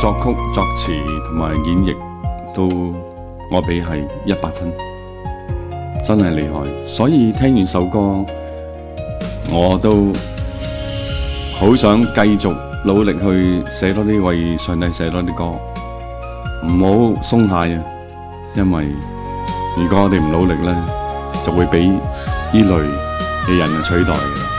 作曲、作詞同埋演繹都我俾係100分，真係厲害。所以聽完首歌，我都好想繼續努力去寫多啲為上帝寫多啲歌，唔好鬆懈啊！因為如果我哋唔努力咧，就會俾呢類嘅人取代嘅。